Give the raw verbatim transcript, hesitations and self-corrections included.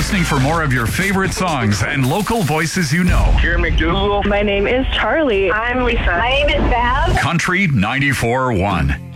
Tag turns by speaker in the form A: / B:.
A: listening for more of your favorite songs and local voices you know.
B: Here, McDougal.
C: My name is Charlie.
D: I'm Lisa. My name is Bab.
A: Country ninety-four point one.